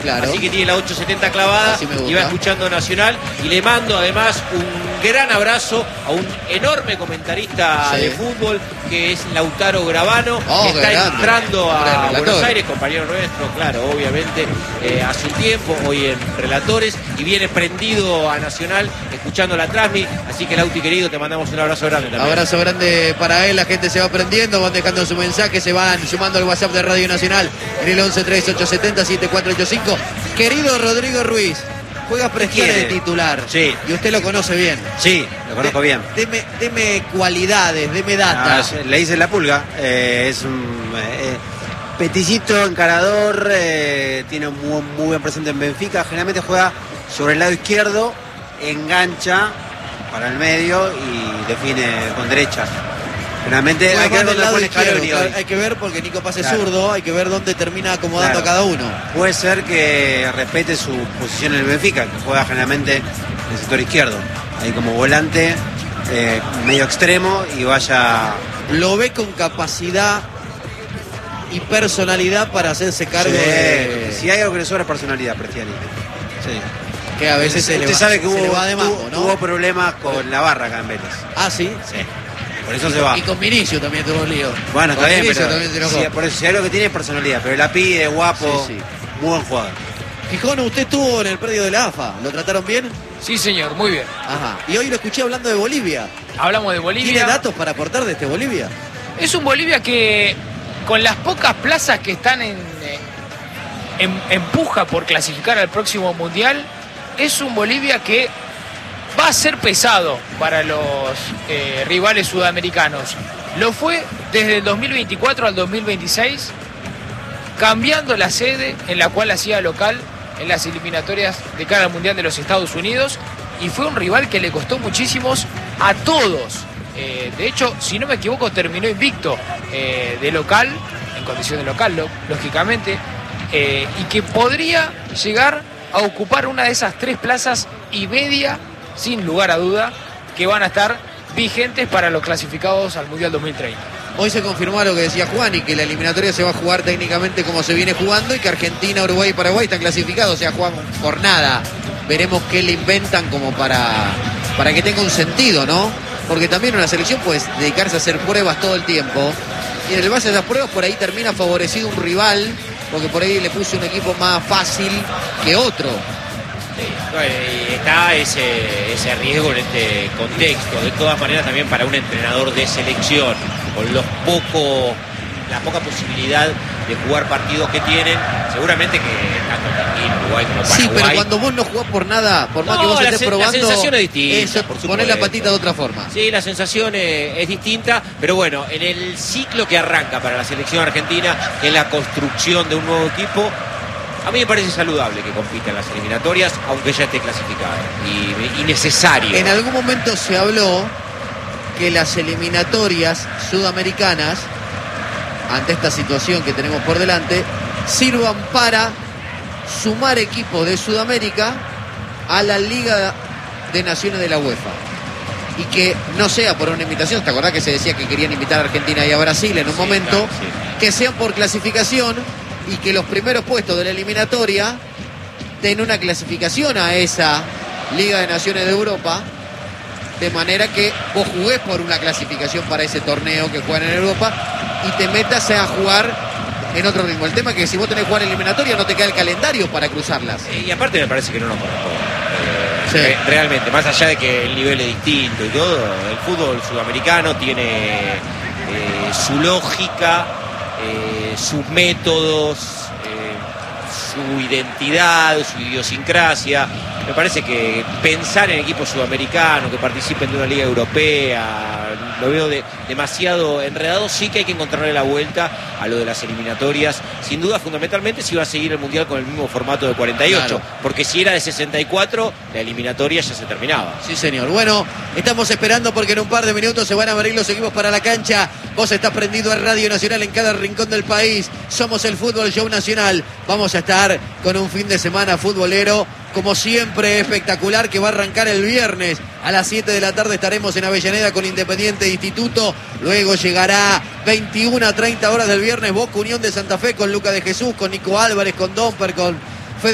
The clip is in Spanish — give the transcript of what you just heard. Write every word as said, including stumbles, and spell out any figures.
Claro. Así que tiene la ochocientos setenta clavada y va escuchando Nacional. Y le mando además un gran abrazo a un enorme comentarista sí. de fútbol que es Lautaro Gravano, oh, que está grande. entrando a Relator. Buenos Aires, compañero nuestro, claro, obviamente, eh, hace un tiempo, hoy en Relatores, y viene prendido a Nacional, escuchando la Transmi. Así que, Lauti, querido, te mandamos un abrazo grande también. Abrazo grande para él, la gente se va prendiendo, van dejando su mensaje, se van sumando al WhatsApp de Radio Nacional en el once tres ocho siete cero siete cuatro ocho cinco. Querido Rodrigo Ruiz, juega Prestione de titular. Sí. Y usted lo conoce bien. Sí, lo conozco de, bien. Deme, deme cualidades, deme data. Ah, le hice la pulga. Eh, es un eh, peticito, encarador, eh, tiene un muy, muy buen presente en Benfica. Generalmente juega sobre el lado izquierdo, engancha para el medio y define con derecha. Generalmente bueno, hay que ver dónde pone izquierdo, Scaloni claro, hoy. hay que ver porque Nico pase claro. zurdo, hay que ver dónde termina acomodando claro. a cada uno. Puede ser que respete su posición en el Benfica, que juega generalmente en el sector izquierdo, ahí como volante, eh, medio extremo y vaya... Lo ve con capacidad y personalidad para hacerse cargo sí, de... Si hay algo que le sobra es personalidad, Prestiani. Sí. Que a veces se, Usted le va, sabe que se hubo, le va de mambo, ¿no? Tuvo problemas con la barra acá en Vélez. Ah, ¿sí? Sí. Por eso y se con, va. Y con Vinicio también tuvo lío. Bueno, con está bien, Vinicio pero también se si, por eso, si hay algo que tiene es personalidad, pero la pide, guapo, sí, sí. Muy buen jugador. Gijón, usted estuvo en el predio de la A F A, ¿lo trataron bien? Sí, señor, muy bien. Ajá. Y hoy lo escuché hablando de Bolivia. Hablamos de Bolivia. ¿Tiene datos para aportar de este Bolivia? Es un Bolivia que, con las pocas plazas que están en, en, en puja por clasificar al próximo Mundial, es un Bolivia que va a ser pesado para los eh, rivales sudamericanos. Lo fue desde el dos mil veinticuatro al dos mil veintiséis, cambiando la sede en la cual hacía local en las eliminatorias de cara al Mundial de los Estados Unidos, y fue un rival que le costó muchísimos a todos. Eh, de hecho, si no me equivoco, terminó invicto eh, de local, en condición de local, lo, lógicamente, eh, y que podría llegar a ocupar una de esas tres plazas y media, sin lugar a duda, que van a estar vigentes para los clasificados al Mundial dos mil treinta. Hoy se confirmó lo que decía Juan, y que la eliminatoria se va a jugar técnicamente como se viene jugando, y que Argentina, Uruguay y Paraguay están clasificados, o sea, juegan por nada. Veremos qué le inventan como para, para que tenga un sentido, ¿no? Porque también una selección puede dedicarse a hacer pruebas todo el tiempo, y en el base de esas pruebas por ahí termina favorecido un rival, porque por ahí le puso un equipo más fácil que otro. Sí, está ese, ese riesgo en este contexto. De todas maneras, también para un entrenador de selección, con los pocos, la poca posibilidad de jugar partidos que tienen, seguramente que tanto Argentina, Uruguay como Paraguay. Sí, pero cuando vos no jugás por nada, por más no, que vos la estés se, probando, la sensación es distinta, eso, por poner la patita de otra forma. Sí, la sensación es, es distinta, pero bueno, en el ciclo que arranca para la selección argentina, que es la construcción de un nuevo equipo, a mí me parece saludable que compita en las eliminatorias, aunque ya esté clasificado, y, y necesario. En algún momento se habló que las eliminatorias sudamericanas, ante esta situación que tenemos por delante, sirvan para sumar equipos de Sudamérica a la Liga de Naciones de la UEFA. Y que no sea por una invitación, ¿te acordás que se decía que querían invitar a Argentina y a Brasil en un sí, momento? Claro, sí. Que sean por clasificación, y que los primeros puestos de la eliminatoria den una clasificación a esa Liga de Naciones de Europa, de manera que vos jugués por una clasificación para ese torneo que juegan en Europa y te metas a jugar en otro ritmo. El tema es que si vos tenés que jugar eliminatoria no te queda el calendario para cruzarlas. Y aparte me parece que no nos corresponde. Eh, sí. Realmente, más allá de que el nivel es distinto y todo, el fútbol sudamericano tiene eh, su lógica, eh, sus métodos, eh, su identidad, su idiosincrasia. Me parece que pensar en equipos sudamericanos que participen de una liga europea, lo veo de, demasiado enredado. Sí que hay que encontrarle la vuelta a lo de las eliminatorias. Sin duda, fundamentalmente, si va a seguir el Mundial con el mismo formato de cuarenta y ocho. Claro. Porque si era de sesenta y cuatro, la eliminatoria ya se terminaba. Sí, señor. Bueno, estamos esperando porque en un par de minutos se van a abrir los equipos para la cancha. Vos estás prendido a Radio Nacional en cada rincón del país. Somos el Fútbol Show Nacional. Vamos a estar con un fin de semana futbolero, como siempre, espectacular, que va a arrancar el viernes. A las siete de la tarde estaremos en Avellaneda con Independiente Instituto. Luego llegará veintiuna a treinta horas del viernes Boca Unión de Santa Fe con Luca de Jesús, con Nico Álvarez, con Domper, con